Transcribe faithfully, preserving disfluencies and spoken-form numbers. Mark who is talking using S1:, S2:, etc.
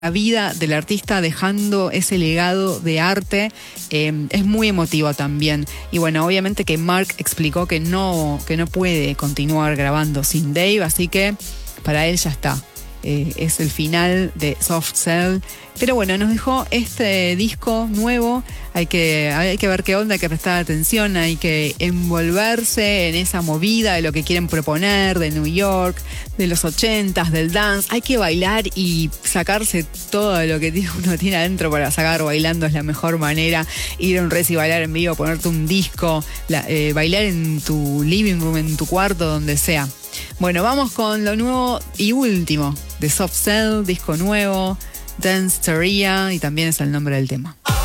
S1: la vida del artista dejando ese legado de arte, eh, es muy emotivo también. Y bueno, obviamente que Mark explicó que no, que no puede continuar grabando sin Dave, así que para él ya está. Eh, es el final de Soft Cell. Pero bueno, nos dejó este disco nuevo. Hay que, hay que ver qué onda, hay que prestar atención, hay que envolverse en esa movida de lo que quieren proponer, de New York, de los ochentas, del dance. Hay que bailar y sacarse todo lo que uno tiene adentro para sacar bailando. Es la mejor manera. Ir a un reci, bailar en vivo, ponerte un disco, la, eh, bailar en tu living room, en tu cuarto, donde sea. Bueno, vamos con lo nuevo y último de Soft Cell, disco nuevo, Dance Teria, y también es el nombre del tema.